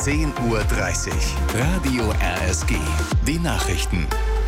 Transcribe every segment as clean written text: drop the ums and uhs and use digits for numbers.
10:30 Uhr. Radio RSG. Die Nachrichten.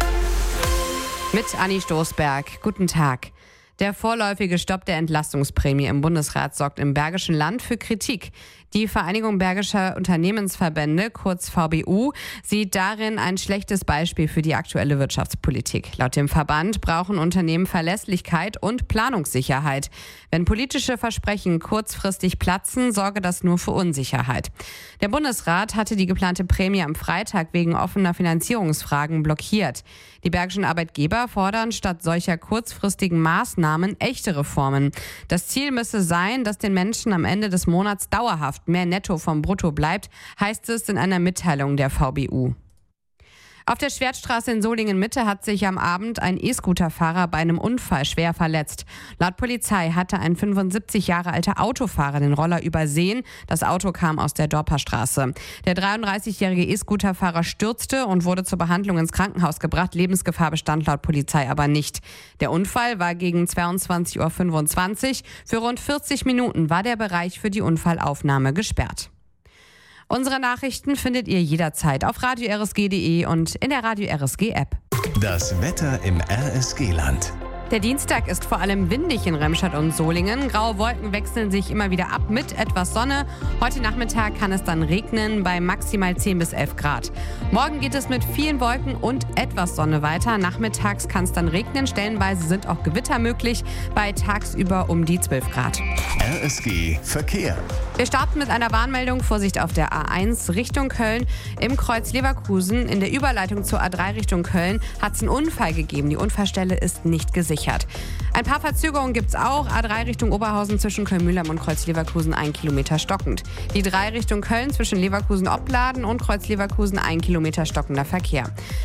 Mit Anni Stoßberg. Guten Tag. Der vorläufige Stopp der Entlastungsprämie im Bundesrat sorgt im Bergischen Land für Kritik. Die Vereinigung Bergischer Unternehmensverbände, kurz VBU, sieht darin ein schlechtes Beispiel für die aktuelle Wirtschaftspolitik. Laut dem Verband brauchen Unternehmen Verlässlichkeit und Planungssicherheit. Wenn politische Versprechen kurzfristig platzen, sorge das nur für Unsicherheit. Der Bundesrat hatte die geplante Prämie am Freitag wegen offener Finanzierungsfragen blockiert. Die bergischen Arbeitgeber fordern statt solcher kurzfristigen Maßnahmen echte Reformen. Das Ziel müsse sein, dass den Menschen am Ende des Monats dauerhaft mehr Netto vom Brutto bleibt, heißt es in einer Mitteilung der VBU. Auf der Schwertstraße in Solingen-Mitte hat sich am Abend ein E-Scooter-Fahrer bei einem Unfall schwer verletzt. Laut Polizei hatte ein 75 Jahre alter Autofahrer den Roller übersehen. Das Auto kam aus der Dorperstraße. Der 33-jährige E-Scooter-Fahrer stürzte und wurde zur Behandlung ins Krankenhaus gebracht. Lebensgefahr bestand laut Polizei aber nicht. Der Unfall war gegen 22:25 Uhr. Für rund 40 Minuten war der Bereich für die Unfallaufnahme gesperrt. Unsere Nachrichten findet ihr jederzeit auf radio-rsg.de und in der Radio RSG App. Das Wetter im RSG-Land. Der Dienstag ist vor allem windig in Remscheid und Solingen. Graue Wolken wechseln sich immer wieder ab mit etwas Sonne. Heute Nachmittag kann es dann regnen bei maximal 10 bis 11 Grad. Morgen geht es mit vielen Wolken und etwas Sonne weiter. Nachmittags kann es dann regnen. Stellenweise sind auch Gewitter möglich bei tagsüber um die 12 Grad. RSG Verkehr. Wir starten mit einer Warnmeldung. Vorsicht auf der A1 Richtung Köln. Im Kreuz Leverkusen in der Überleitung zur A3 Richtung Köln hat es einen Unfall gegeben. Die Unfallstelle ist nicht gesichert. Ein paar Verzögerungen gibt es auch. A3 Richtung Oberhausen zwischen Köln-Mühlheim und Kreuz Leverkusen 1 Kilometer stockend. Die 3 Richtung Köln zwischen Leverkusen-Opladen und Kreuz Leverkusen 1 Kilometer stockender Verkehr.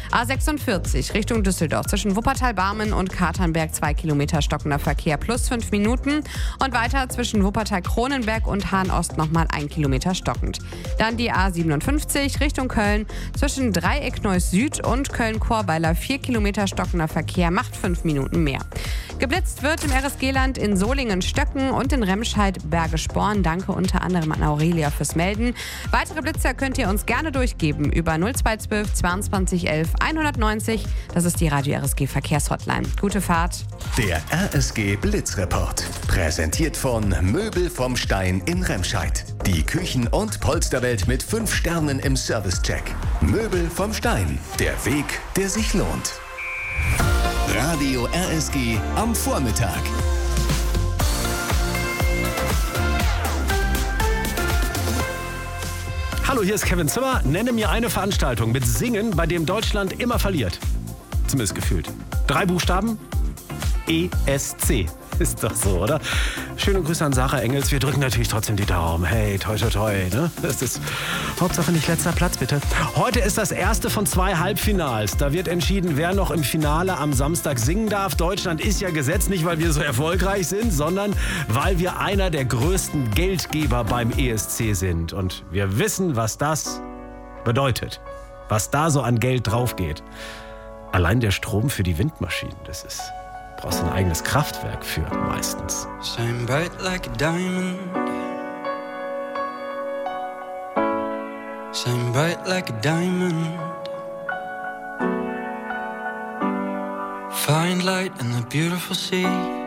A46 Richtung Düsseldorf zwischen Wuppertal-Barmen und Katernberg 2 Kilometer stockender Verkehr plus 5 Minuten. Und weiter zwischen Wuppertal-Kronenberg und Hahn-Ost nochmal 1 Kilometer stockend. Dann die A57 Richtung Köln zwischen Dreieck-Neuss Süd und Köln-Korweiler 4 Kilometer stockender Verkehr macht 5 Minuten mehr. Geblitzt wird im RSG-Land in Solingen-Stöcken und in Remscheid-Berge-Sporn. Danke unter anderem an Aurelia fürs Melden. Weitere Blitzer könnt ihr uns gerne durchgeben über 0212 22 11 190. Das ist die Radio RSG Verkehrshotline. Gute Fahrt. Der RSG Blitzreport. Präsentiert von Möbel vom Stein in Remscheid. Die Küchen- und Polsterwelt mit 5 Sternen im Servicecheck. Möbel vom Stein. Der Weg, der sich lohnt. Radio RSG am Vormittag. Hallo, hier ist Kevin Zimmer. Nenne mir eine Veranstaltung mit Singen, bei dem Deutschland immer verliert. Zumindest gefühlt. 3 Buchstaben. ESC. Ist doch so, oder? Schöne Grüße an Sarah Engels. Wir drücken natürlich trotzdem die Daumen. Hey, toi, toi, toi. Ne? Das ist Hauptsache nicht letzter Platz, bitte. Heute ist das erste von 2 Halbfinals. Da wird entschieden, wer noch im Finale am Samstag singen darf. Deutschland ist ja gesetzt, nicht weil wir so erfolgreich sind, sondern weil wir einer der größten Geldgeber beim ESC sind. Und wir wissen, was das bedeutet. Was da so an Geld draufgeht. Allein der Strom für die Windmaschinen, das ist... brauchst ein eigenes Kraftwerk für meistens. Shine bright like a diamond. Shine bright like a diamond. Find light in the beautiful sea.